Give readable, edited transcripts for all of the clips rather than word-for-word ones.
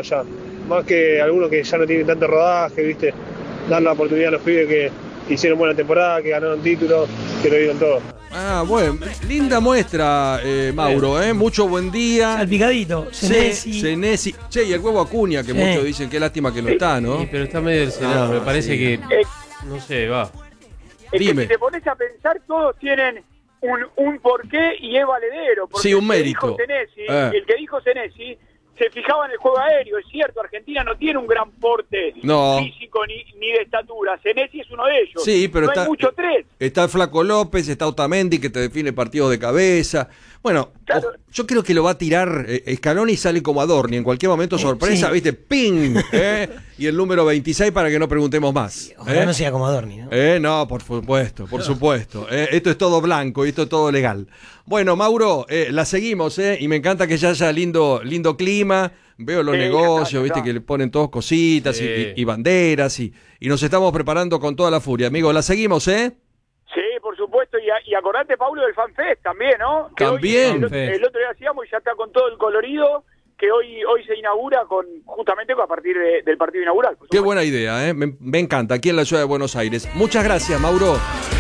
todos ya. Más que algunos que ya no tienen tanto rodaje, ¿viste? Dar la oportunidad a los pibes que hicieron buena temporada, que ganaron títulos, que lo dieron todo. Bueno, linda muestra, Mauro, Mucho buen día. Salpicadito, Senesi. Che, y el huevo Acuña, que muchos dicen que lástima que no está, ¿no? Sí, pero está medio desenado, me parece que... No sé, va. Dime. Que si te pones a pensar, todos tienen un porqué y es valedero. Sí, un mérito. El que dijo Senesi se fijaba en el juego aéreo, es cierto, Argentina no tiene un gran porte físico ni de estatura, Senesi es uno de ellos. Sí, pero no hay mucho tres. Está el Flaco López, está Otamendi que te define partidos de cabeza. Bueno, claro. Yo creo que lo va a tirar Scaloni y sale como Adorni, en cualquier momento sorpresa, sí. ¿Viste? ¡Ping! Y el número 26 para que no preguntemos más. Ojalá no sea como Adorni, ¿no? No, por supuesto, por supuesto. Esto es todo blanco y esto es todo legal. Bueno, Mauro, la seguimos, y me encanta que ya haya lindo clima. Veo los negocios, viste, que le ponen todos cositas y banderas y nos estamos preparando con toda la furia. Amigo, la seguimos, Sí, por supuesto, y acordate, Paulo, del FanFest también, ¿no? Que también. Hoy, el otro día hacíamos y ya está con todo el colorido, que hoy se inaugura justamente a partir del partido inaugural. Qué buena idea, me encanta, aquí en la ciudad de Buenos Aires. Muchas gracias, Mauro.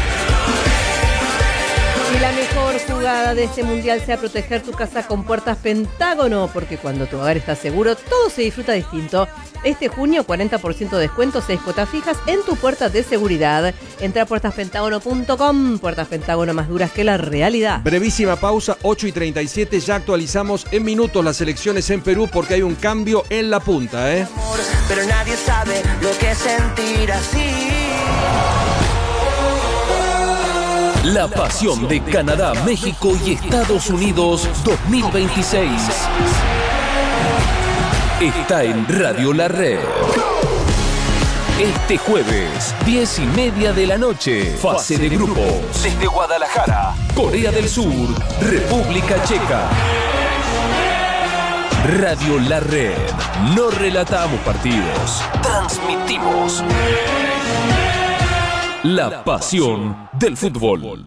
Y la mejor jugada de este mundial sea proteger tu casa con Puertas Pentágono, porque cuando tu hogar está seguro, todo se disfruta distinto. Este junio, 40% de descuento, 6 cuotas fijas en tu puerta de seguridad. Entra a puertaspentagono.com. Puertas Pentágono, más duras que la realidad. Brevísima pausa, 8:37. Ya actualizamos en minutos las elecciones en Perú porque hay un cambio en la punta, Pero nadie sabe lo que es sentir así. La pasión de Canadá, México y Estados Unidos 2026 está en Radio La Red. Este jueves, 10:30 de la noche, fase de grupos. Desde Guadalajara, Corea del Sur, República Checa. Radio La Red. No relatamos partidos, transmitimos la pasión del fútbol.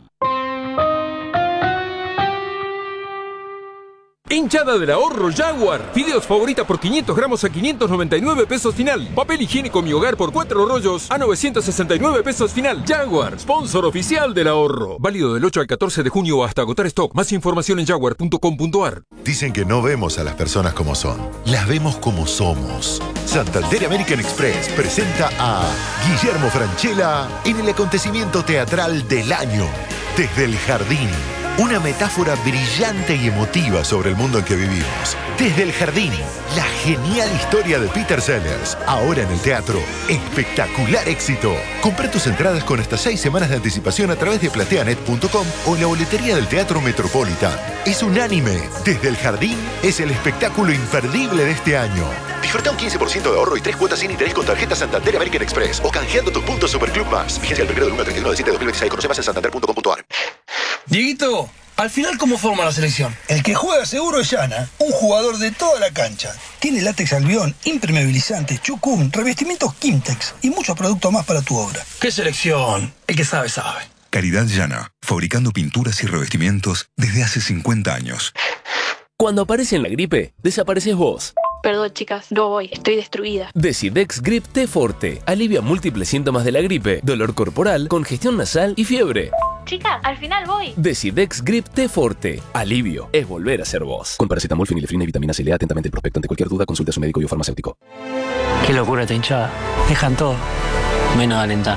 Hinchada del ahorro Jaguar. Fideos favorita por 500 gramos a 599 pesos final. Papel higiénico Mi Hogar por 4 rollos a 969 pesos final. Jaguar, sponsor oficial del ahorro. Válido del 8 al 14 de junio hasta agotar stock. Más información en jaguar.com.ar. Dicen que no vemos a las personas como son. Las vemos como somos. Santander American Express presenta a Guillermo Francella en el acontecimiento teatral del año. Desde el Jardín. Una metáfora brillante y emotiva sobre el mundo en que vivimos. Desde el Jardín, la genial historia de Peter Sellers. Ahora en el teatro, espectacular éxito. Compra tus entradas con hasta 6 semanas de anticipación a través de plateanet.com o la boletería del Teatro Metropolitan. Es unánime. Desde el Jardín es el espectáculo imperdible de este año. Disfruta un 15% de ahorro y 3 cuotas sin interés con tarjeta Santander American Express o canjeando tus puntos Superclub Más. Vigencia del 1 del 1 al 31 de diciembre de 2026. Conoce más en santander.com.ar. Dieguito, al final, ¿cómo forma la selección? El que juega seguro es Yana, un jugador de toda la cancha. Tiene látex albión, impermeabilizante, chucún, revestimientos Kimtex y muchos productos más para tu obra. ¿Qué selección? El que sabe, sabe. Calidad Yana, fabricando pinturas y revestimientos desde hace 50 años. Cuando aparece en la gripe, desapareces vos. Perdón, chicas, no voy, estoy destruida. Decidex Grip T Forte alivia múltiples síntomas de la gripe, dolor corporal, congestión nasal y fiebre. Chicas, al final voy. Decidex Grip T Forte. Alivio es volver a ser vos. Con paracetamol, fenilefrina y vitamina C. Lea atentamente el prospecto. Ante cualquier duda, consulte a su médico y o farmacéutico. Qué locura esta hinchada. Dejan todo, menos alentar.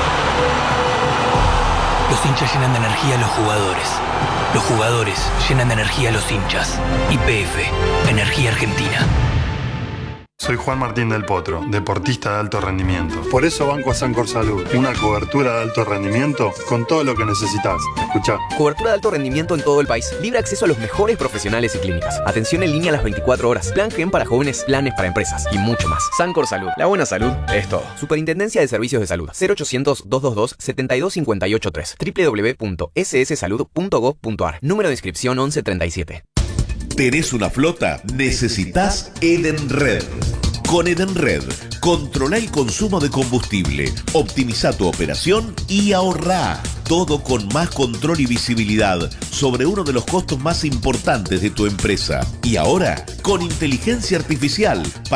Los hinchas llenan de energía a los jugadores. Los jugadores llenan de energía a los hinchas. YPF, Energía Argentina. Soy Juan Martín del Potro, deportista de alto rendimiento. Por eso banco a Sancor Salud, una cobertura de alto rendimiento con todo lo que necesitas. Escuchá. Cobertura de alto rendimiento en todo el país. Libre acceso a los mejores profesionales y clínicas. Atención en línea a las 24 horas. Plan GEM para jóvenes, planes para empresas y mucho más. Sancor Salud. La buena salud es todo. Superintendencia de Servicios de Salud. 0800-222-72583. www.sssalud.gov.ar. Número de inscripción 1137. ¿Tenés una flota? Necesitas Edenred. Con Edenred, controla el consumo de combustible, optimiza tu operación y ahorrá. Todo con más control y visibilidad sobre uno de los costos más importantes de tu empresa. Y ahora, con inteligencia artificial